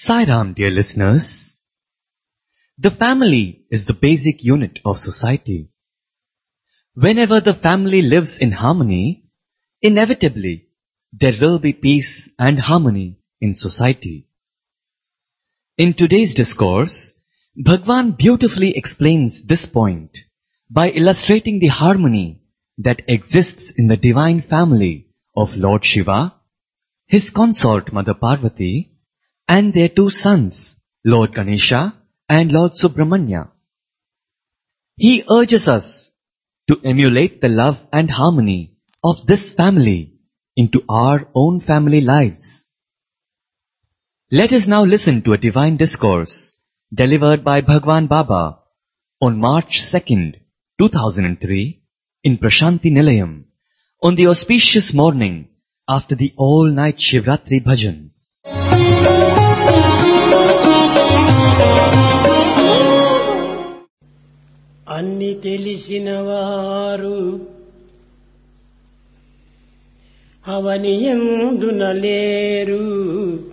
Sai Ram, dear listeners. The family is the basic unit of society. Whenever the family lives in harmony, inevitably there will be peace and harmony in society. In today's discourse, Bhagwan beautifully explains this point by illustrating the harmony that exists in the divine family of Lord Shiva, his consort Mother Parvati, and their two sons, Lord Ganesha and Lord Subramanya. He urges us to emulate the love and harmony of this family into our own family lives. Let us now listen to a divine discourse delivered by Bhagwan Baba on March 2nd, 2003 in Prashanti Nilayam on the auspicious morning after the all-night Shivratri Bhajan. అన్ని తెలిసినవారు అవనియందున లేరు,